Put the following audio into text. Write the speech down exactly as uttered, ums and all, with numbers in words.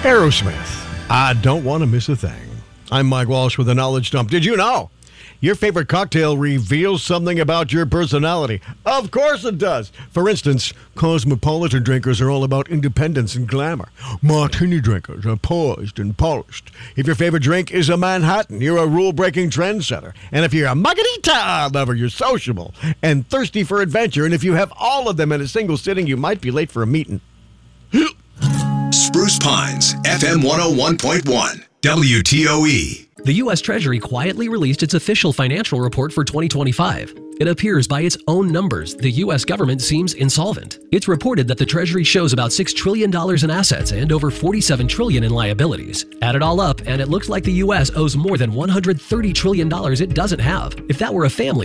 Aerosmith, I don't want to miss a thing. I'm Mike Walsh with the Knowledge Dump. Did you know your favorite cocktail reveals something about your personality? Of course it does. For instance, cosmopolitan drinkers are all about independence and glamour. Martini drinkers are poised and polished. If your favorite drink is a Manhattan, you're a rule-breaking trendsetter. And if you're a margarita lover, you're sociable and thirsty for adventure. And if you have all of them in a single sitting, you might be late for a meeting. Spruce Pines, F M one oh one point one, W T O E. The U S Treasury quietly released its official financial report for twenty twenty-five. It appears by its own numbers, the U S government seems insolvent. It's reported that the Treasury shows about six trillion dollars in assets and over forty-seven trillion dollars in liabilities. Add it all up, and it looks like the U S owes more than one hundred thirty trillion dollars it doesn't have. If that were a family,